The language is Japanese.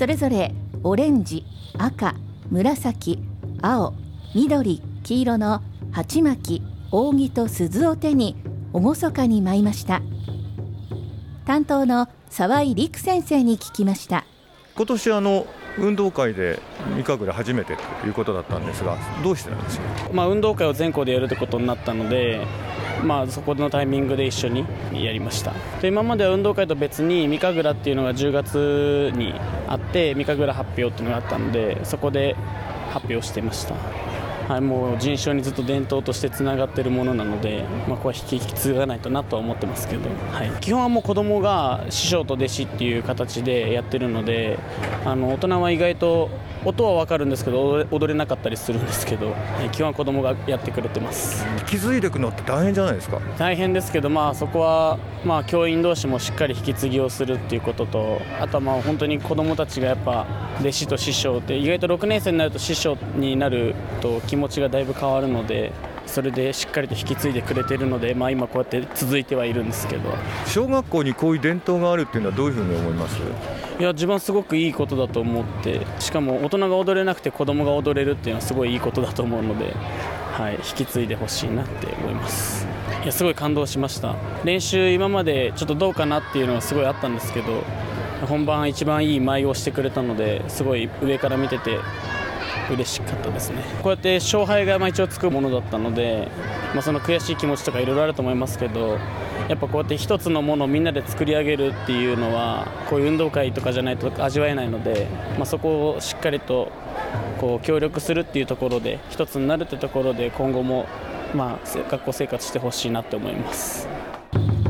それぞれオレンジ、赤、紫、青、緑、黄色の鉢巻き、扇と鈴を手に厳かに舞いました。担当の沢井陸先生に聞きました。 今年運動会で御神楽初めてということだったんですが、どうしてなんですか？ 運動会を全校でやるってことになったので、そこのタイミングで一緒にやりました。で、今までは運動会と別に御神楽っていうのが10月にあって、御神楽発表っていうのがあったので、そこで発表してました。もう人種にずっと伝統としてつながっているものなので、ここは引き継がないとなとは思ってますけど、基本はもう子どもが師匠と弟子っていう形でやってるので、大人は意外と音は分かるんですけど踊れなかったりするんですけど、基本は子どもがやってくれてます。 引き継いでいくのって大変じゃないですか？ 大変ですけど、そこは教員同士もしっかり引き継ぎをするっていうことと、あとは本当に子どもたちがやっぱ弟子と師匠って意外と6年生になると師匠になると気持ちがだいぶ変わるので、それでしっかりと引き継いでくれているので、今こうやって続いてはいるんですけど。 小学校にこういう伝統があるっていうのはどういうふうに思います？ いや、自分はすごくいいことだと思って、しかも大人が踊れなくて子供が踊れるっていうのはすごいいいことだと思うので、引き継いでほしいなって思います。いや、すごい感動しました。練習今までちょっとどうかなっていうのはすごいあったんですけど、本番一番いい舞をしてくれたので、すごい上から見てて嬉しかったですね。こうやって勝敗が一応つくものだったので、その悔しい気持ちとかいろいろあると思いますけど、やっぱこうやって一つのものをみんなで作り上げるっていうのはこういう運動会とかじゃないと味わえないので、そこをしっかりと協力するっていうところで一つになるってところで今後も学校生活してほしいなって思います。